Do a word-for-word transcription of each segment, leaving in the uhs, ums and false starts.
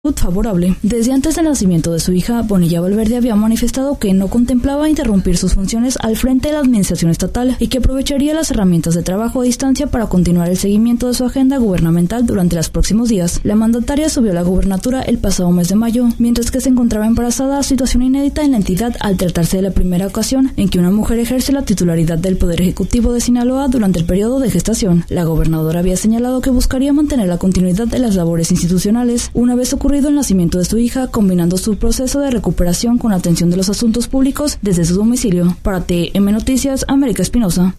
favorable. Desde antes del nacimiento de su hija, Bonilla Valverde había manifestado que no contemplaba interrumpir sus funciones al frente de la administración estatal y que aprovecharía las herramientas de trabajo a distancia para continuar el seguimiento de su agenda gubernamental durante los próximos días. La mandataria subió a la gubernatura el pasado mes de mayo, mientras que se encontraba embarazada, situación inédita en la entidad al tratarse de la primera ocasión en que una mujer ejerce la titularidad del Poder Ejecutivo de Sinaloa durante el periodo de gestación. La gobernadora había señalado que buscaría mantener la continuidad de las labores institucionales una vez ocurrido el nacimiento de su hija, combinando su proceso de recuperación con la atención de los asuntos públicos desde su domicilio. Para T M Noticias, América Espinosa.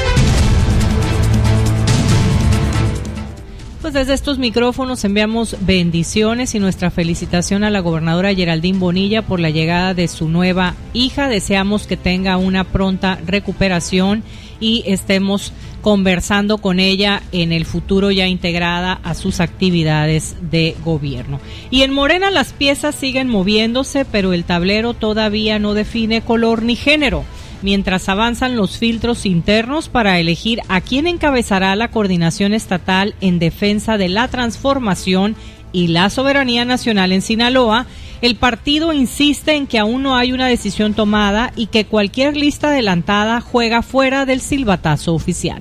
Pues desde estos micrófonos enviamos bendiciones y nuestra felicitación a la gobernadora Geraldine Bonilla por la llegada de su nueva hija. Deseamos que tenga una pronta recuperación y estemos conversando con ella en el futuro, ya integrada a sus actividades de gobierno. Y en Morena las piezas siguen moviéndose, pero el tablero todavía no define color ni género, mientras avanzan los filtros internos para elegir a quién encabezará la coordinación estatal en defensa de la transformación y la soberanía nacional en Sinaloa. El partido insiste en que aún no hay una decisión tomada y que cualquier lista adelantada juega fuera del silbatazo oficial.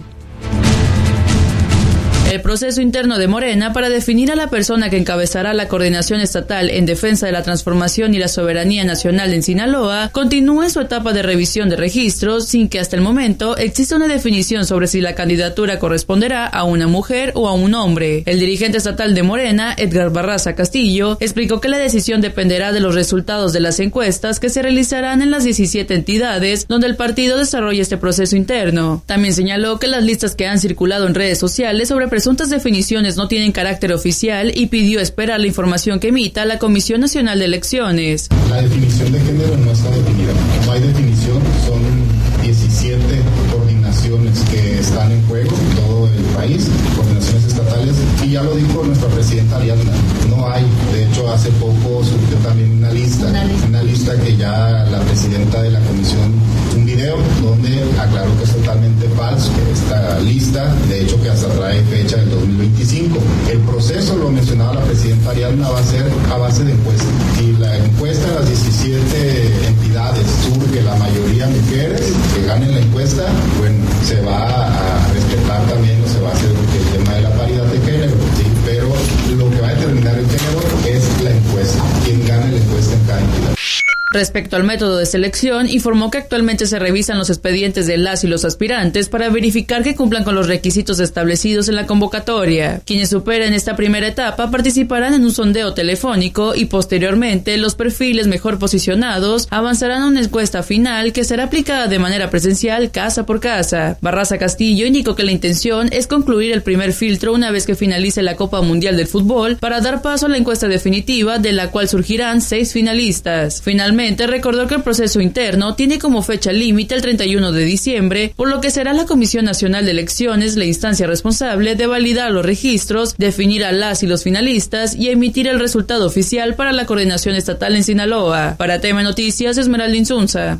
El proceso interno de Morena para definir a la persona que encabezará la coordinación estatal en defensa de la transformación y la soberanía nacional en Sinaloa continúa en su etapa de revisión de registros sin que hasta el momento exista una definición sobre si la candidatura corresponderá a una mujer o a un hombre. El dirigente estatal de Morena, Edgar Barraza Castillo, explicó que la decisión dependerá de los resultados de las encuestas que se realizarán en las diecisiete entidades donde el partido desarrolla este proceso interno. También señaló que las listas que han circulado en redes sociales sobre presuntas definiciones no tienen carácter oficial y pidió esperar la información que emita la Comisión Nacional de Elecciones. La definición de género no está definida, no hay definición, son diecisiete coordinaciones que están en juego en todo el país, coordinaciones estatales, y ya lo dijo nuestra presidenta Ariadna, no hay, de hecho hace poco surgió también una lista, una lista, una lista que ya la presidenta de la comisión, un video donde aclaró que es totalmente falso esta lista, de hecho que hasta trae fecha del dos mil veinticinco. El proceso, lo mencionaba la presidenta Ariadna, va a ser a base de encuesta. Si la encuesta de las diecisiete entidades surge la mayoría mujeres que ganen la encuesta, bueno, se va a respetar también o se va a hacer el tema de la paridad de género, ¿sí? Pero lo que va a determinar el género es la encuesta, quién gane la encuesta en cada entidad. Respecto al método de selección, informó que actualmente se revisan los expedientes de las y los aspirantes para verificar que cumplan con los requisitos establecidos en la convocatoria. Quienes superen esta primera etapa participarán en un sondeo telefónico y posteriormente los perfiles mejor posicionados avanzarán a una encuesta final que será aplicada de manera presencial casa por casa. Barraza Castillo indicó que la intención es concluir el primer filtro una vez que finalice la Copa Mundial del Fútbol para dar paso a la encuesta definitiva, de la cual surgirán seis finalistas. Finalmente, recordó que el proceso interno tiene como fecha límite el treinta y uno de diciembre, por lo que será la Comisión Nacional de Elecciones la instancia responsable de validar los registros, definir a las y los finalistas y emitir el resultado oficial para la coordinación estatal en Sinaloa. Para T M Noticias, Esmeralda Insunza.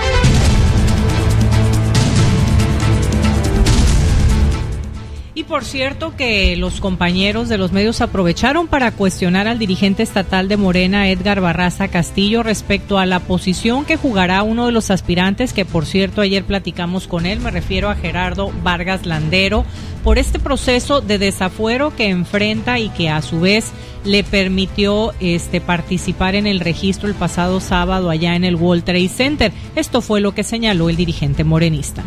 Y por cierto que los compañeros de los medios aprovecharon para cuestionar al dirigente estatal de Morena, Edgar Barraza Castillo, respecto a la posición que jugará uno de los aspirantes, que por cierto ayer platicamos con él, me refiero a Gerardo Vargas Landero, por este proceso de desafuero que enfrenta y que a su vez le permitió este participar en el registro el pasado sábado allá en el World Trade Center. Esto fue lo que señaló el dirigente morenista.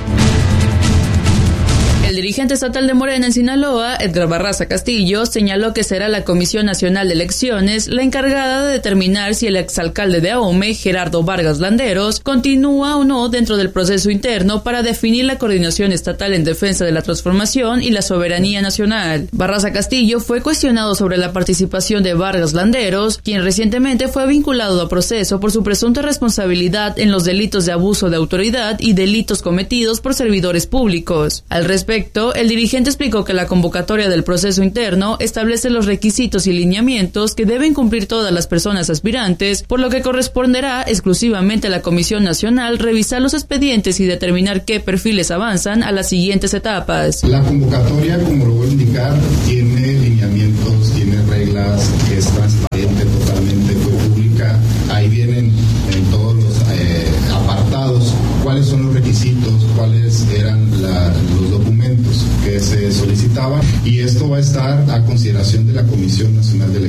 El dirigente estatal de Morena en Sinaloa, Edgar Barraza Castillo, señaló que será la Comisión Nacional de Elecciones la encargada de determinar si el exalcalde de Ahome, Gerardo Vargas Landeros, continúa o no dentro del proceso interno para definir la coordinación estatal en defensa de la transformación y la soberanía nacional. Barraza Castillo fue cuestionado sobre la participación de Vargas Landeros, quien recientemente fue vinculado a proceso por su presunta responsabilidad en los delitos de abuso de autoridad y delitos cometidos por servidores públicos. Al respecto, el dirigente explicó que la convocatoria del proceso interno establece los requisitos y lineamientos que deben cumplir todas las personas aspirantes, por lo que corresponderá exclusivamente a la Comisión Nacional revisar los expedientes y determinar qué perfiles avanzan a las siguientes etapas. La convocatoria, como lo voy a indicar, tiene lineamientos, tiene reglas, es transparente.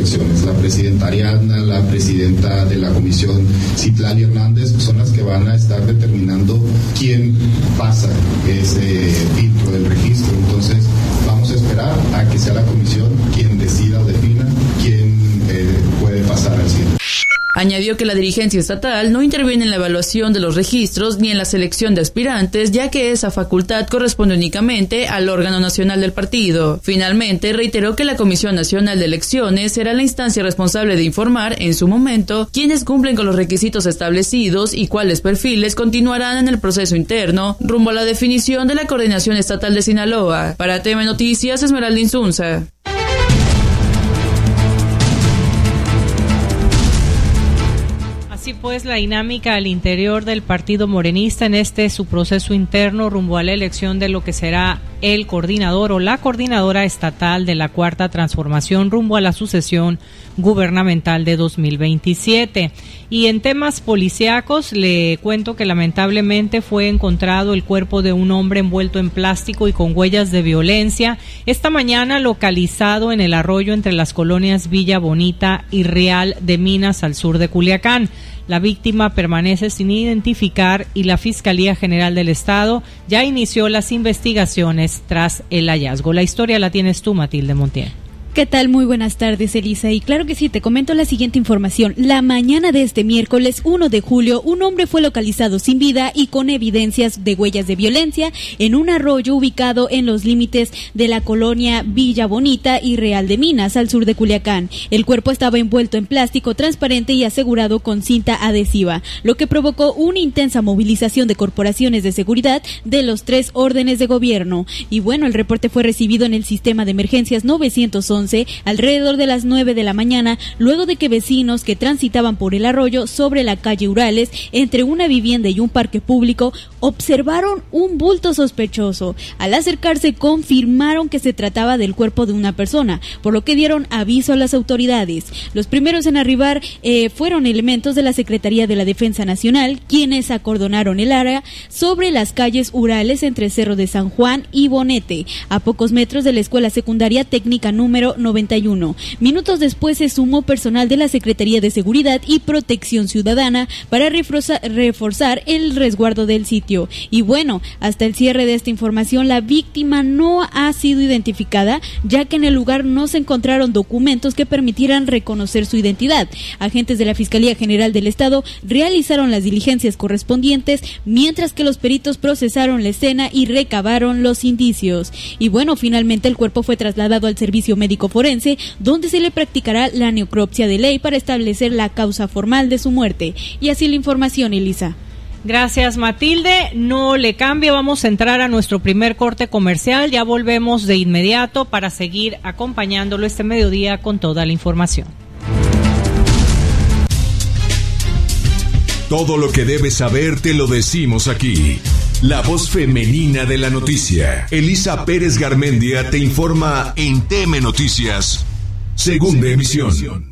elecciones. La presidenta Ariadna, la presidenta de la comisión Citlali Hernández son las que van a estar determinando quién pasa ese filtro del registro. Entonces vamos a esperar a que sea la comisión quien decida o defina quién eh, puede pasar al siguiente. Añadió que la dirigencia estatal no interviene en la evaluación de los registros ni en la selección de aspirantes, ya que esa facultad corresponde únicamente al órgano nacional del partido. Finalmente, reiteró que la Comisión Nacional de Elecciones será la instancia responsable de informar, en su momento, quiénes cumplen con los requisitos establecidos y cuáles perfiles continuarán en el proceso interno rumbo a la definición de la Coordinación Estatal de Sinaloa. Para T V Noticias, Esmeralda Insunza. Así pues, la dinámica al interior del partido morenista en este su proceso interno rumbo a la elección de lo que será el coordinador o la coordinadora estatal de la Cuarta Transformación rumbo a la sucesión gubernamental de dos mil veintisiete. Y en temas policíacos, le cuento que lamentablemente fue encontrado el cuerpo de un hombre envuelto en plástico y con huellas de violencia esta mañana, localizado en el arroyo entre las colonias Villa Bonita y Real de Minas al sur de Culiacán. La víctima permanece sin identificar y la Fiscalía General del Estado ya inició las investigaciones tras el hallazgo. La historia la tienes tú, Matilde Montiel. ¿Qué tal? Muy buenas tardes, Elisa. Y claro que sí, te comento la siguiente información. La mañana de este miércoles uno de julio, un hombre fue localizado sin vida y con evidencias de huellas de violencia en un arroyo ubicado en los límites de la colonia Villa Bonita y Real de Minas, al sur de Culiacán. El cuerpo estaba envuelto en plástico transparente y asegurado con cinta adhesiva, lo que provocó una intensa movilización de corporaciones de seguridad de los tres órdenes de gobierno. Y bueno, el reporte fue recibido en el sistema de emergencias novecientos once alrededor de las nueve de la mañana, luego de que vecinos que transitaban por el arroyo sobre la calle Urales, entre una vivienda y un parque público, observaron un bulto sospechoso. Al acercarse, confirmaron que se trataba del cuerpo de una persona, por lo que dieron aviso a las autoridades. Los primeros en arribar eh, fueron elementos de la Secretaría de la Defensa Nacional, quienes acordonaron el área sobre las calles Urales entre Cerro de San Juan y Bonete, a pocos metros de la Escuela Secundaria Técnica número noventa y uno. Minutos después se sumó personal de la Secretaría de Seguridad y Protección Ciudadana para reforzar, reforzar el resguardo del sitio. Y bueno, hasta el cierre de esta información, la víctima no ha sido identificada, ya que en el lugar no se encontraron documentos que permitieran reconocer su identidad. Agentes de la Fiscalía General del Estado realizaron las diligencias correspondientes, mientras que los peritos procesaron la escena y recabaron los indicios. Y bueno, finalmente el cuerpo fue trasladado al servicio médico forense, donde se le practicará la necropsia de ley para establecer la causa formal de su muerte. Y así la información, Elisa. Gracias, Matilde. No le cambie, vamos a entrar a nuestro primer corte comercial. Ya volvemos de inmediato para seguir acompañándolo este mediodía con toda la información. Todo lo que debes saber te lo decimos aquí. La voz femenina de la noticia. Elisa Pérez Garmendia te informa en T M Noticias, segunda emisión.